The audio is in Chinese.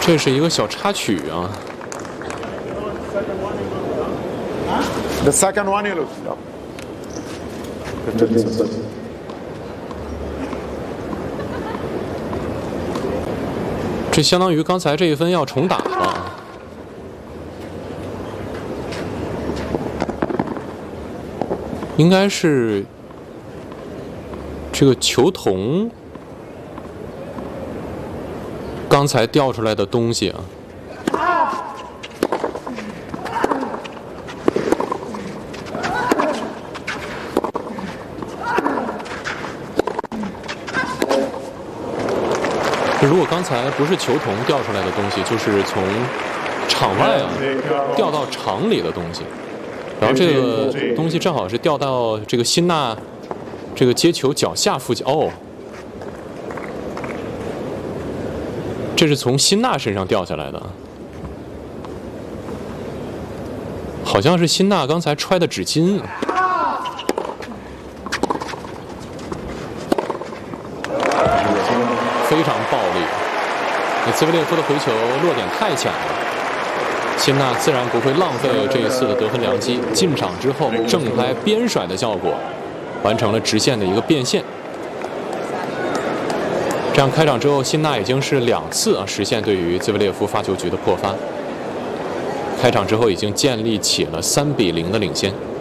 这是一个小插曲啊。 The second one you look. Yeah. 这相当于刚才这一分要重打了。应该是这个球童刚才掉出来的东西啊。 如果刚才不是球童掉出来的东西，就是从场外啊掉到场里的东西，然后这个东西正好是掉到这个辛纳这个接球脚下附近。哦，这是从辛纳身上掉下来的，好像是辛纳刚才揣的纸巾。 非常暴力，那兹维列夫的回球落点太浅了，辛纳自然不会浪费这一次的得分良机。进场之后正拍边甩的效果，完成了直线的一个变线。这样开场之后，辛纳已经是2次实现对于兹维列夫发球局的破发。开场之后已经建立起了3比0的领先。